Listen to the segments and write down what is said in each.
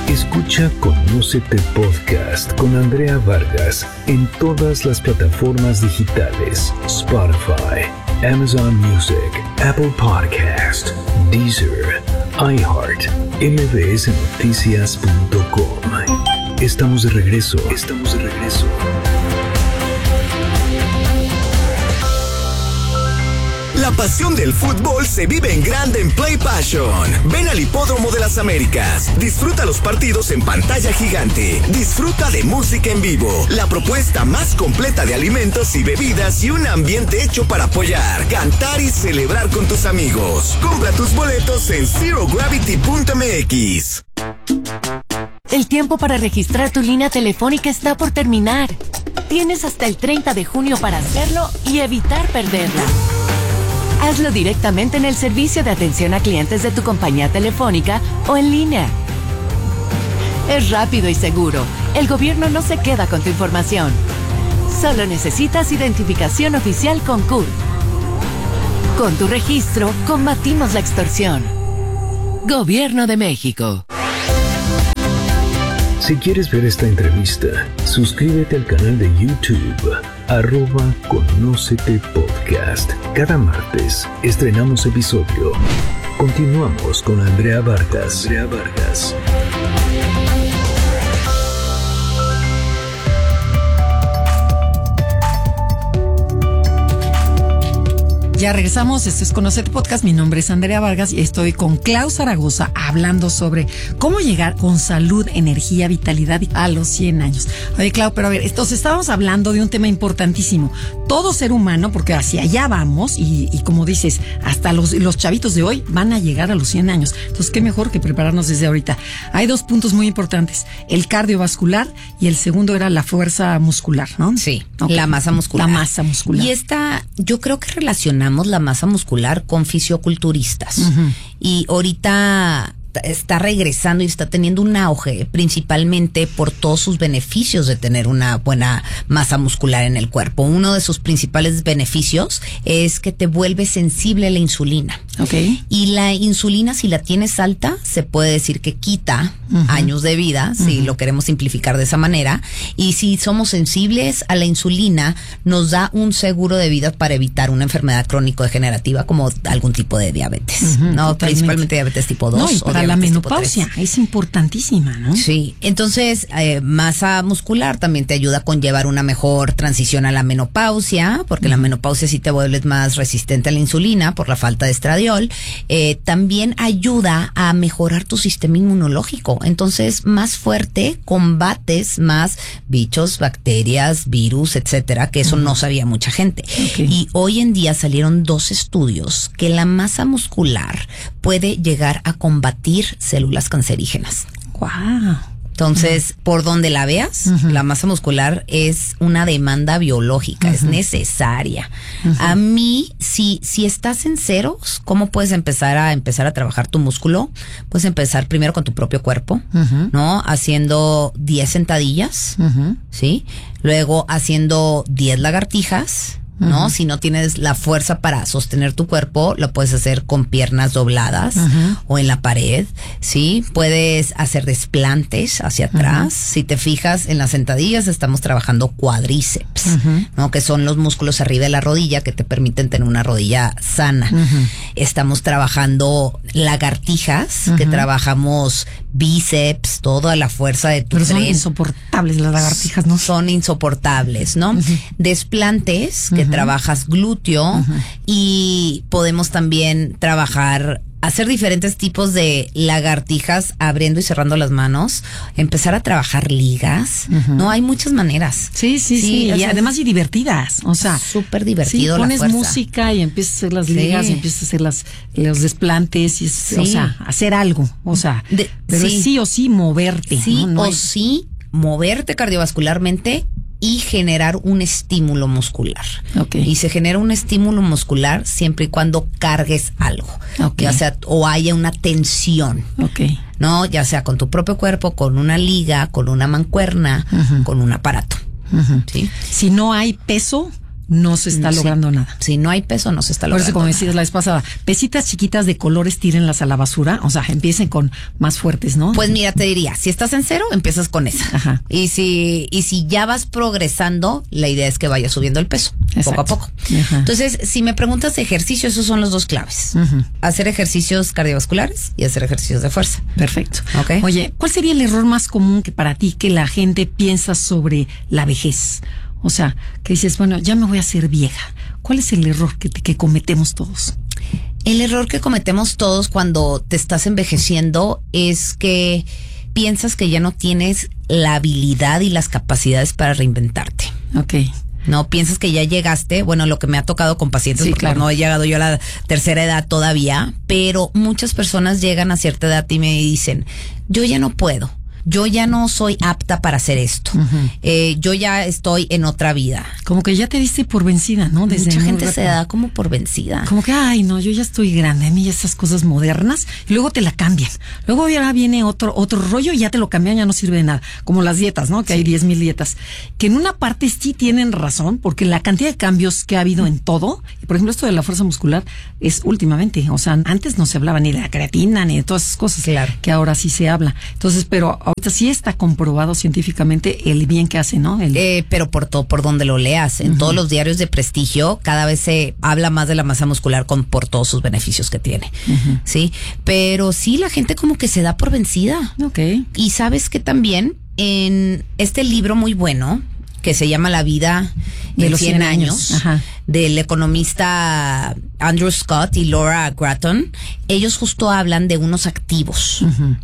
Escucha Conócete Podcast con Andrea Vargas en todas las plataformas digitales: Spotify, Amazon Music, Apple Podcast, Deezer, iHeart, mbsnoticias.com. Estamos de regreso. La pasión del fútbol se vive en grande en Play Passion. Ven al Hipódromo de las Américas. Disfruta los partidos en pantalla gigante. Disfruta de música en vivo. La propuesta más completa de alimentos y bebidas y un ambiente hecho para apoyar, cantar y celebrar con tus amigos. Compra tus boletos en zerogravity.mx. El tiempo para registrar tu línea telefónica está por terminar. Tienes hasta el 30 de junio para hacerlo y evitar perderla. Hazlo directamente en el servicio de atención a clientes de tu compañía telefónica o en línea. Es rápido y seguro. El gobierno no se queda con tu información. Solo necesitas identificación oficial con CURP. Con tu registro, combatimos la extorsión. Gobierno de México. Si quieres ver esta entrevista, suscríbete al canal de YouTube @Conócete Podcast. Cada martes estrenamos episodio. Continuamos con Andrea Vargas. Ya regresamos, esto es Conócete Podcast, mi nombre es Andrea Vargas y estoy con Clau Zaragoza hablando sobre cómo llegar con salud, energía, vitalidad a los 100 años. Oye, Clau, pero a ver, entonces estábamos hablando de un tema importantísimo. Todo ser humano, porque hacia allá vamos y como dices, hasta los chavitos de hoy van a llegar a los 100 años. Entonces, qué mejor que prepararnos desde ahorita. Hay dos puntos muy importantes, el cardiovascular y el segundo era la fuerza muscular, ¿no? Sí, okay. La masa muscular. Y yo creo que relacionamos la masa muscular con fisioculturistas. Uh-huh. Y ahorita está regresando y está teniendo un auge, principalmente por todos sus beneficios de tener una buena masa muscular en el cuerpo. Uno de sus principales beneficios es que te vuelve sensible a la insulina. Okay. Y la insulina, si la tienes alta, se puede decir que quita años de vida, si lo queremos simplificar de esa manera. Y si somos sensibles a la insulina, nos da un seguro de vida para evitar una enfermedad crónico-degenerativa como algún tipo de diabetes, ¿no? Totalmente. Principalmente diabetes tipo 2 no, y o para la menopausia tipo 3. es importantísima, ¿no? Sí, entonces masa muscular también te ayuda con llevar una mejor transición a la menopausia, porque la menopausia sí te vuelves más resistente a la insulina por la falta de estradiol. También ayuda a mejorar tu sistema inmunológico, entonces más fuerte, combates más bichos, bacterias, virus, etcétera, que eso no sabía mucha gente. Okay. Y hoy en día salieron 2 estudios que la masa muscular puede llegar a combatir células cancerígenas. Wow. Entonces, por donde la veas, la masa muscular es una demanda biológica, es necesaria. A mí, si estás en ceros, ¿cómo puedes empezar a trabajar tu músculo? Puedes empezar primero con tu propio cuerpo, ¿no? Haciendo 10 sentadillas, ¿sí? Luego haciendo 10 lagartijas, ¿no? Si no tienes la fuerza para sostener tu cuerpo, lo puedes hacer con piernas dobladas o en la pared, ¿sí? Puedes hacer desplantes hacia atrás. Si te fijas en las sentadillas, estamos trabajando cuádriceps, ¿no? Que son los músculos arriba de la rodilla que te permiten tener una rodilla sana. Estamos trabajando lagartijas, que trabajamos bíceps, toda la fuerza de tu Pero son tren. insoportables las lagartijas, ¿no? Son insoportables, ¿no? Desplantes, que trabajas glúteo, y podemos también hacer diferentes tipos de lagartijas abriendo y cerrando las manos, empezar a trabajar ligas, ¿no? Hay muchas maneras. Sí. Y además y divertidas, o sea. Súper divertido, sí, pones la fuerza. música y empiezas a hacer las ligas y empiezas a hacer los desplantes, y o sea, hacer algo, o sea. Pero es sí o sí moverte. Sí, ¿no? sí, moverte cardiovascularmente y generar un estímulo muscular. Okay. Y se genera un estímulo muscular siempre y cuando cargues algo. Okay. Ya sea, o haya una tensión. Okay. ¿No? Ya sea con tu propio cuerpo, con una liga, con una mancuerna, con un aparato. ¿Sí? Si no hay peso, no se está logrando nada. Si no hay peso, no se está Por logrando eso, como nada. decías la vez pasada, pesitas chiquitas de colores, tírenlas a la basura. O sea, empiecen con más fuertes, ¿no? Pues mira, te diría, si estás en 0, empiezas con esa. Ajá. Y si ya vas progresando, la idea es que vayas subiendo el peso, Exacto. poco a poco. Ajá. Entonces, si me preguntas de ejercicio, esos son los 2 claves. Hacer ejercicios cardiovasculares y hacer ejercicios de fuerza. Perfecto. Ok. Oye, ¿cuál sería el error más común que para ti que la gente piensa sobre la vejez? O sea, que dices, bueno, ya me voy a hacer vieja. ¿Cuál es el error que cometemos todos? El error que cometemos todos cuando te estás envejeciendo es que piensas que ya no tienes la habilidad y las capacidades para reinventarte. Ok. No piensas que ya llegaste, bueno, lo que me ha tocado con pacientes, Sí, porque claro. no he llegado yo a la tercera edad todavía, pero muchas personas llegan a cierta edad y me dicen, yo ya no puedo. Yo ya no soy apta para hacer esto. Yo ya estoy en otra vida. Como que ya te diste por vencida, ¿no? Desde Mucha muy gente se rápido. da como por vencida. Como que, ay, no, yo ya estoy grande, a mí ya esas cosas modernas, y luego te la cambian. Luego ya viene otro rollo y ya te lo cambian, ya no sirve de nada. Como las dietas, ¿no? Que hay 10,000 dietas. Que en una parte sí tienen razón, porque la cantidad de cambios que ha habido en todo, y por ejemplo, esto de la fuerza muscular es últimamente. O sea, antes no se hablaba ni de la creatina, ni de todas esas cosas. Claro. Que ahora sí se habla. Entonces, pero ahorita sí está comprobado científicamente el bien que hace, ¿no? Pero por donde lo leas, en todos los diarios de prestigio, cada vez se habla más de la masa muscular por todos sus beneficios que tiene. Sí, pero sí, la gente como que se da por vencida. Ok. Y sabes que también en este libro muy bueno, que se llama La vida De en los 100 años. Ajá. del economista Andrew Scott y Laura Gratton, ellos justo hablan de unos activos.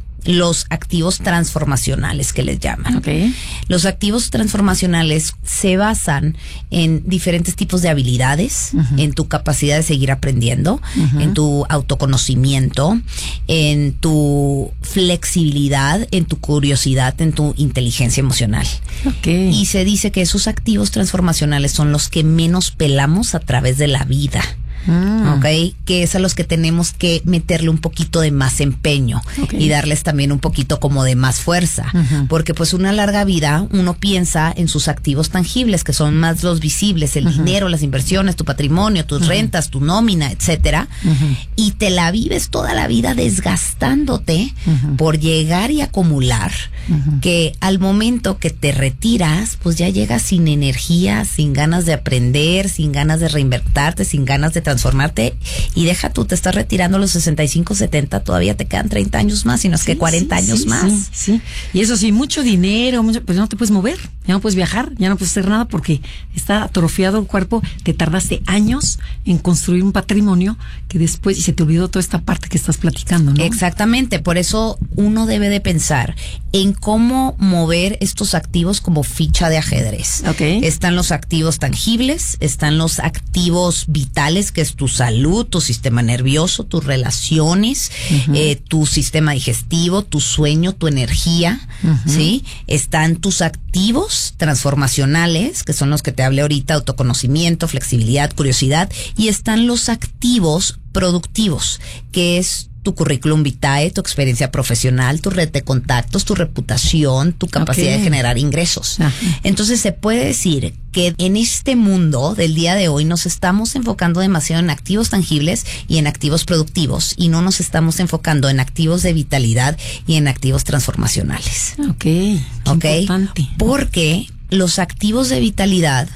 Los activos transformacionales que les llaman. Okay. Los activos transformacionales se basan en diferentes tipos de habilidades, en tu capacidad de seguir aprendiendo, en tu autoconocimiento, en tu flexibilidad, en tu curiosidad, en tu inteligencia emocional. Okay. Y se dice que esos activos transformacionales son los que menos pelamos a través de la vida. ¿Ok? Que es a los que tenemos que meterle un poquito de más empeño y darles también un poquito como de más fuerza, porque pues una larga vida uno piensa en sus activos tangibles, que son más los visibles, el dinero, las inversiones, tu patrimonio, tus rentas, tu nómina, etcétera, y te la vives toda la vida desgastándote por llegar y acumular, que al momento que te retiras, pues ya llegas sin energía, sin ganas de aprender, sin ganas de reinvertirte, sin ganas de transformarte, y deja tú, te estás retirando a los 65, 70, todavía te quedan 30 años más, sino que 40 años más. Sí. Y eso sí, mucho dinero, pues no te puedes mover, ya no puedes viajar, ya no puedes hacer nada porque está atrofiado el cuerpo, te tardaste años en construir un patrimonio que después, y se te olvidó toda esta parte que estás platicando, ¿no? Exactamente, por eso uno debe de pensar en cómo mover estos activos como ficha de ajedrez. Están los activos tangibles, están los activos vitales, que es tu salud, tu sistema nervioso, tus relaciones, tu sistema digestivo, tu sueño, tu energía, ¿sí? Están tus activos transformacionales, que son los que te hablé ahorita, autoconocimiento, flexibilidad, curiosidad, y están los activos productivos, que es tu currículum vitae, tu experiencia profesional, tu red de contactos, tu reputación, tu capacidad de generar ingresos. Entonces se puede decir que en este mundo del día de hoy nos estamos enfocando demasiado en activos tangibles y en activos productivos, y no nos estamos enfocando en activos de vitalidad y en activos transformacionales. Importante. Porque los activos de vitalidad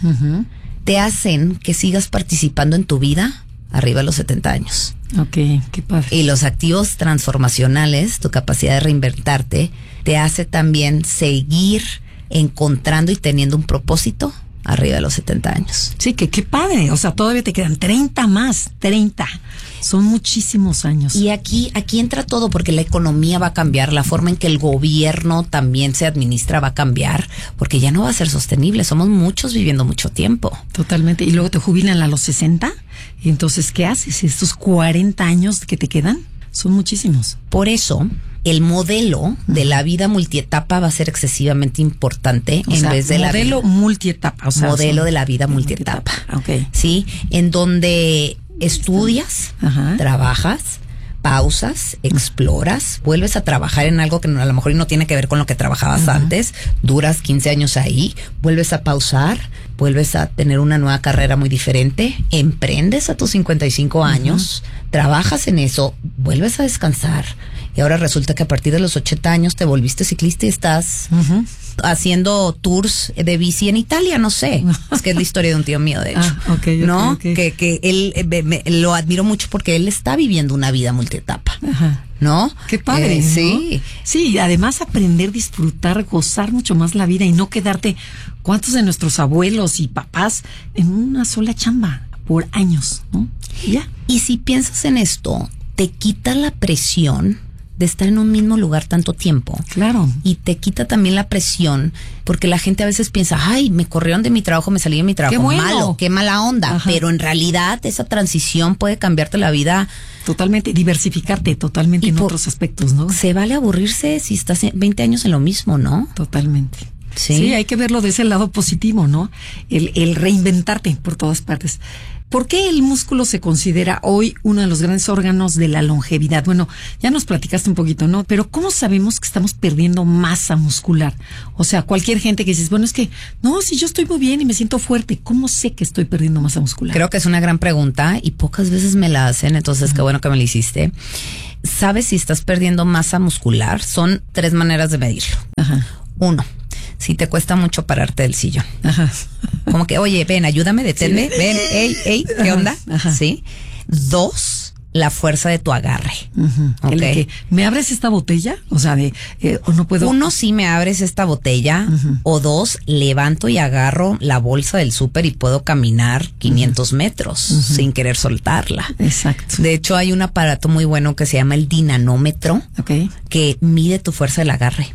te hacen que sigas participando en tu vida arriba de los 70 años. Qué padre. Y los activos transformacionales, tu capacidad de reinvertirte, te hace también seguir encontrando y teniendo un propósito arriba de los 70 años. Sí, que qué padre. O sea, todavía te quedan 30 más, 30. Son muchísimos años. Y aquí entra todo, porque la economía va a cambiar, la forma en que el gobierno también se administra va a cambiar, porque ya no va a ser sostenible. Somos muchos viviendo mucho tiempo. Totalmente. Y luego te jubilan a los 60. Y entonces, ¿qué haces? Estos 40 años que te quedan son muchísimos. Por eso, el modelo de la vida multietapa va a ser excesivamente importante vez de la modelo multietapa. Modelo de la vida multietapa. Okay. Sí, en donde estudias, trabajas, pausas, exploras, vuelves a trabajar en algo que a lo mejor no tiene que ver con lo que trabajabas antes, duras 15 años ahí, vuelves a pausar, vuelves a tener una nueva carrera muy diferente, emprendes a tus 55 años, trabajas en eso, vuelves a descansar y ahora resulta que a partir de los 80 años te volviste ciclista y estás haciendo tours de bici en Italia, no sé. Es que es la historia de un tío mío, de hecho. ¿No? Okay. Que él lo admiro mucho porque él está viviendo una vida multietapa. Ajá. ¿No? Qué padre, ¿no? Sí. Sí, además aprender, disfrutar, gozar mucho más la vida y no quedarte, ¿cuántos de nuestros abuelos y papás en una sola chamba por años, ¿no? Ya. Y si piensas en esto, te quita la presión de estar en un mismo lugar tanto tiempo. Claro. Y te quita también la presión, porque la gente a veces piensa, ay, me corrieron de mi trabajo, me salí de mi trabajo. Qué bueno. Malo, qué mala onda. Ajá. Pero en realidad esa transición puede cambiarte la vida. Totalmente, diversificarte totalmente en otros aspectos, ¿no? Se vale aburrirse si estás 20 años en lo mismo, ¿no? Totalmente. Sí, hay que verlo de ese lado positivo, ¿no? El reinventarte por todas partes. ¿Por qué el músculo se considera hoy uno de los grandes órganos de la longevidad? Bueno, ya nos platicaste un poquito, ¿no? Pero ¿cómo sabemos que estamos perdiendo masa muscular? O sea, cualquier gente que dices, bueno, es que, no, si yo estoy muy bien y me siento fuerte, ¿cómo sé que estoy perdiendo masa muscular? Creo que es una gran pregunta y pocas veces me la hacen, entonces qué bueno que me la hiciste. ¿Sabes si estás perdiendo masa muscular? Son 3 maneras de medirlo. Ajá. 1, si te cuesta mucho pararte del sillón. Ajá. Como que, oye, ven, ayúdame, deténme, ven, ey, ¿qué onda? Ajá. ¿Sí? 2, la fuerza de tu agarre. Okay. Que, ¿me abres esta botella? O sea, o no puedo. 1, si me abres esta botella. O 2, levanto y agarro la bolsa del súper y puedo caminar 500 metros sin querer soltarla. Exacto. De hecho, hay un aparato muy bueno que se llama el dinanómetro, que mide tu fuerza del agarre.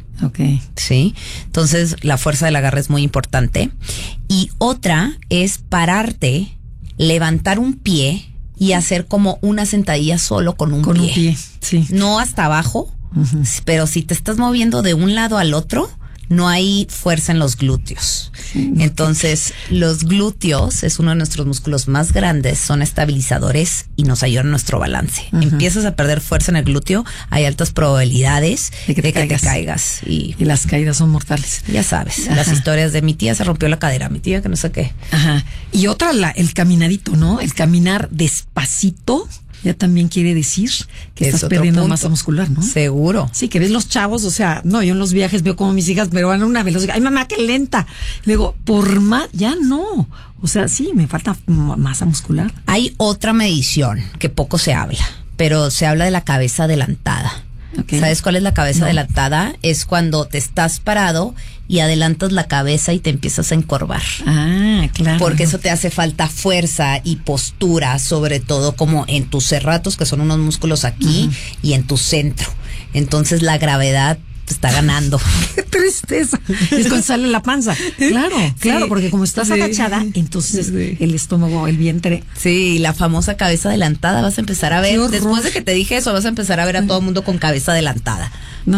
Sí. Entonces, la fuerza del agarre es muy importante. Y otra es pararte, levantar un pie y hacer como una sentadilla solo con un pie. Sí. No hasta abajo, pero si te estás moviendo de un lado al otro, no hay fuerza en los glúteos. Entonces, los glúteos es uno de nuestros músculos más grandes, son estabilizadores y nos ayudan en nuestro balance. Empiezas a perder fuerza en el glúteo, hay altas probabilidades de que te caigas. Y las caídas son mortales. Ya sabes, las historias de mi tía se rompió la cadera, mi tía que no sé qué. Ajá. Y otra, el caminadito, ¿no? El caminar despacito. Ya también quiere decir que estás perdiendo masa muscular, ¿no? Seguro. Sí, que ves los chavos, o sea, no, yo en los viajes veo como mis hijas, pero van a una velocidad. Ay, mamá, qué lenta. Luego, por más, ya no. O sea, sí, me falta masa muscular. Hay otra medición que poco se habla, pero se habla de la cabeza adelantada. ¿Sabes cuál es la cabeza adelantada? Es cuando te estás parado y adelantas la cabeza y te empiezas a encorvar. Ah, claro. Porque eso te hace falta fuerza y postura, sobre todo como en tus serratos, que son unos músculos aquí, y en tu centro. Entonces la gravedad te está ganando. ¡Qué tristeza! Es cuando sale la panza. Claro, porque como estás agachada, entonces el estómago, el vientre. Sí, la famosa cabeza adelantada, vas a empezar a ver, después de que te dije eso, vas a empezar a ver a todo el mundo con cabeza adelantada. No.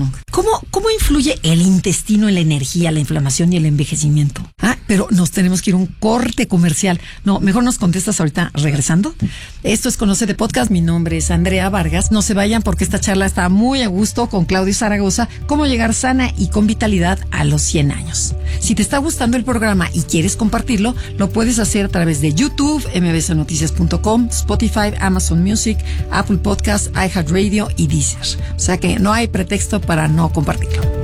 ¿Cómo influye el intestino en la energía, la inflamación y el envejecimiento? Pero nos tenemos que ir a un corte comercial. No, mejor nos contestas ahorita regresando. Esto es Conócete Podcast. Mi nombre es Andrea Vargas. No se vayan porque esta charla está muy a gusto con Claudio Zaragoza. Cómo llegar sana y con vitalidad a los 100 años. Si te está gustando el programa y quieres compartirlo, lo puedes hacer a través de YouTube, mbcnoticias.com, Spotify, Amazon Music, Apple Podcasts, iHeartRadio y Deezer. O sea que no hay pretexto para no compartirlo.